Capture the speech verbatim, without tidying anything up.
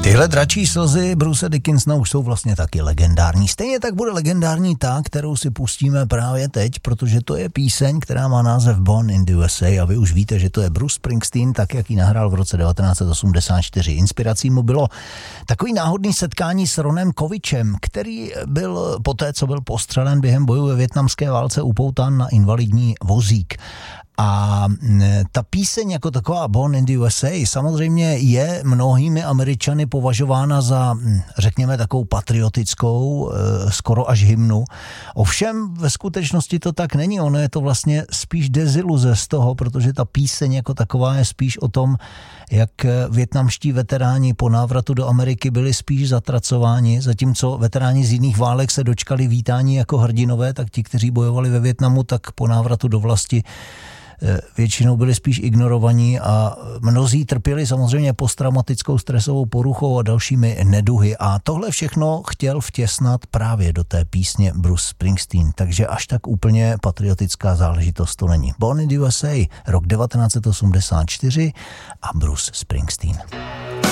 Tyhle dračí slzy Bruce Dickinsona už jsou vlastně taky legendární. Stejně tak bude legendární ta, kterou si pustíme právě teď, protože to je píseň, která má název Born in the U S A a vy už víte, že to je Bruce Springsteen, tak jak ji nahrál v roce devatenáct set osmdesát čtyři. Inspirací mu bylo takový náhodný setkání s Ronem Kovičem, který byl poté, co byl postřelen během bojů ve vietnamské válce, upoután na invalidní vozík. A ta píseň jako taková Born in the U S A samozřejmě je mnohými Američany považována za, řekněme, takovou patriotickou, skoro až hymnu. Ovšem ve skutečnosti to tak není, ono je to vlastně spíš deziluze z toho, protože ta píseň jako taková je spíš o tom, jak vietnamští veteráni po návratu do Ameriky byli spíš zatracováni, zatímco veteráni z jiných válek se dočkali vítání jako hrdinové, tak ti, kteří bojovali ve Vietnamu, tak po návratu do vlasti většinou byli spíš ignorovaní a mnozí trpěli samozřejmě posttraumatickou stresovou poruchou a dalšími neduhy. A tohle všechno chtěl vtěsnat právě do té písně Bruce Springsteen, takže až tak úplně patriotická záležitost to není. Born in the U S A, rok devatenáct set osmdesát čtyři a Bruce Springsteen.